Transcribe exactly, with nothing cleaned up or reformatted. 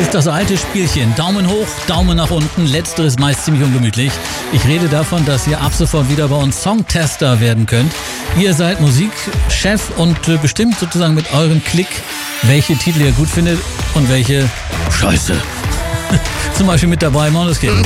ist das alte Spielchen. Daumen hoch, Daumen nach unten. Letzteres meist ziemlich ungemütlich. Ich rede davon, dass ihr ab sofort wieder bei uns Songtester werden könnt. Ihr seid Musikchef und äh, bestimmt sozusagen mit eurem Klick, welche Titel ihr gut findet und welche Scheiße. Zum Beispiel mit dabei Måneskin.